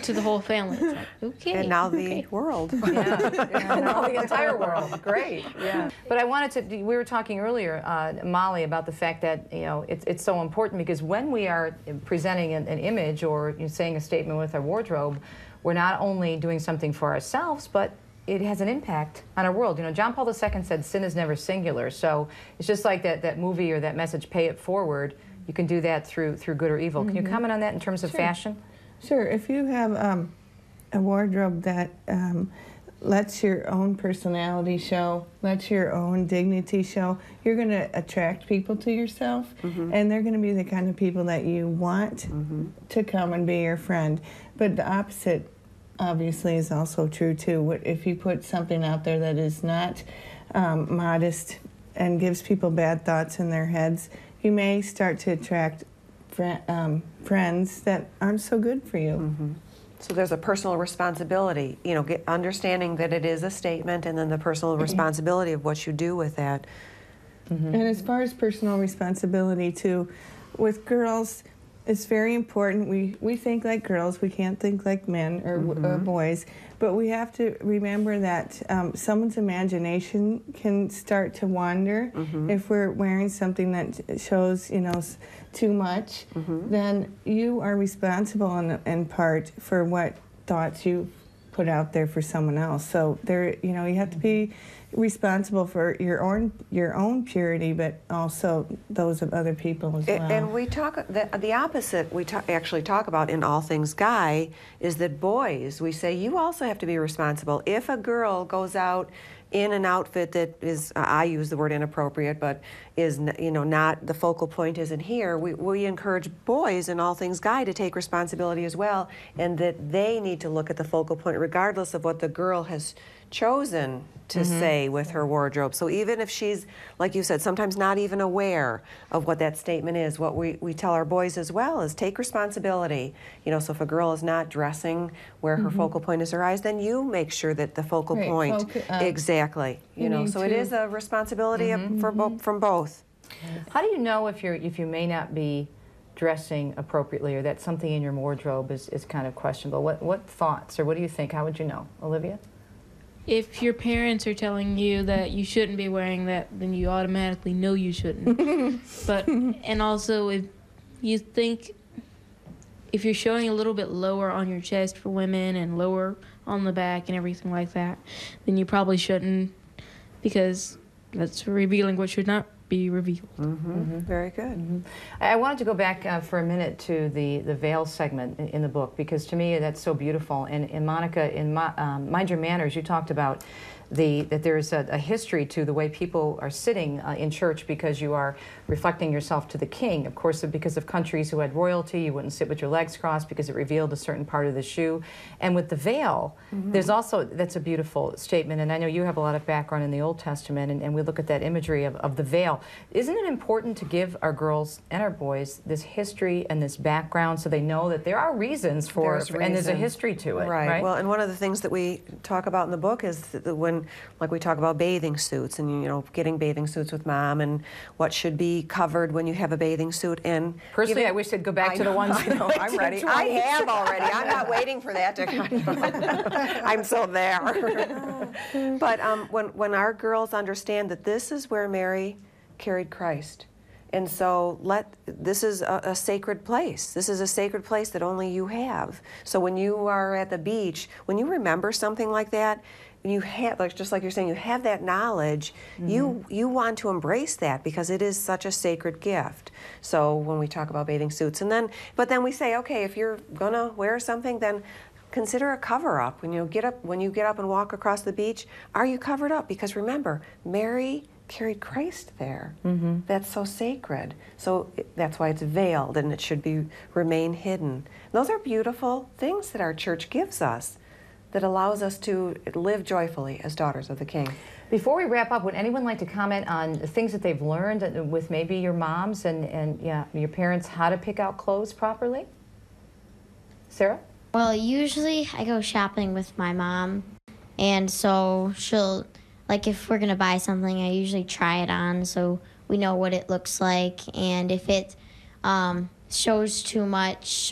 to the whole family. It's like, okay. And now the world. Yeah, now the entire world. Great. Yeah. But I wanted to. We were talking earlier, Molly, about the fact that it's so important because when we are presenting an image or saying a statement with our wardrobe, we're not only doing something for ourselves, but it has an impact on our world. John Paul II said sin is never singular, so it's just like that movie or that message, Pay It Forward. You can do that through good or evil. Can you comment on that in terms of fashion? Sure. If you have a wardrobe that lets your own personality show, lets your own dignity show, you're going to attract people to yourself, and they're going to be the kind of people that you want to come and be your friend. But the opposite obviously is also true too. If you put something out there that is not modest and gives people bad thoughts in their heads, you may start to attract friends that aren't so good for you. So there's a personal responsibility, understanding that it is a statement, and then the personal responsibility of what you do with that. And as far as personal responsibility too, with girls, it's very important. We think like girls. We can't think like men or boys. But we have to remember that someone's imagination can start to wander. If we're wearing something that shows, too much, then you are responsible in part for what thoughts you put out there for someone else. So you have to be responsible for your own purity, but also those of other people as well. And we talk the opposite. We actually talk about in All Things Guy is that boys, we say you also have to be responsible. If a girl goes out in an outfit that is, I use the word inappropriate, but is not the focal point isn't here, we encourage boys in All Things Guy to take responsibility as well, and that they need to look at the focal point regardless of what the girl has chosen to say with her wardrobe. So even if she's, like you said, sometimes not even aware of what that statement is, what we tell our boys as well is take responsibility. So if a girl is not dressing where her focal point is her eyes, then you make sure that the focal point, exactly. So it is a responsibility from both. How do you know if you may not be dressing appropriately or that something in your wardrobe is kind of questionable? What thoughts or what do you think? How would you know? Olivia? If your parents are telling you that you shouldn't be wearing that, then you automatically know you shouldn't. And also if you think if you're showing a little bit lower on your chest for women and lower on the back and everything like that, then you probably shouldn't, because that's revealing what should not be revealed. Very good. I wanted to go back for a minute to the veil segment in the book, because to me that's so beautiful. And Monica, in Mind Your Manners, you talked about that there's a history to the way people are sitting in church because you are reflecting yourself to the king. Of course, because of countries who had royalty, you wouldn't sit with your legs crossed because it revealed a certain part of the shoe. And with the veil, there's also, that's a beautiful statement, and I know you have a lot of background in the Old Testament, and we look at that imagery of the veil. Isn't it important to give our girls and our boys this history and this background so they know that there are reasons for it, and there's a history to it, right? Well, and one of the things that we talk about in the book is that when, like we talk about bathing suits and, getting bathing suits with mom and what should be covered when you have a bathing suit. And personally, I wish they'd go back to the ones. I know, I'm ready. I have already. I'm not waiting for that to come. I'm so there. But when our girls understand that this is where Mary carried Christ, and so this is a sacred place. This is a sacred place that only you have. So when you are at the beach, when you remember something like that, you have, just like you're saying, you have that knowledge, you want to embrace that because it is such a sacred gift. So when we talk about bathing suits, but then we say, okay, if you're gonna wear something, then consider a cover-up. When you get up and walk across the beach, are you covered up? Because remember, Mary carried Christ there. That's so sacred. So that's why it's veiled, and it should remain hidden. Those are beautiful things that our church gives us, that allows us to live joyfully as daughters of the King. Before we wrap up, would anyone like to comment on things that they've learned with maybe your moms and your parents, how to pick out clothes properly? Sarah? Well, usually I go shopping with my mom, and so she'll, if we're gonna buy something, I usually try it on so we know what it looks like, and if it shows too much